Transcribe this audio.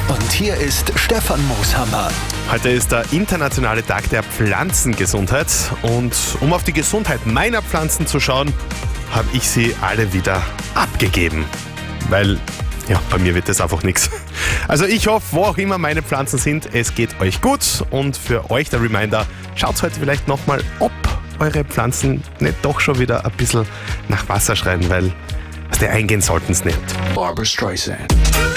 Und hier ist Stefan Mooshammer. Heute ist der internationale Tag der Pflanzengesundheit und um auf die Gesundheit meiner Pflanzen zu schauen, habe ich sie alle wieder abgegeben, weil bei mir wird das einfach nichts. Also ich hoffe, wo auch immer meine Pflanzen sind, es geht euch gut und für euch der Reminder, schaut heute vielleicht nochmal, ob eure Pflanzen nicht doch schon wieder ein bisschen nach Wasser schreien, weil eingehen sollten es nicht. Barbra Streisand.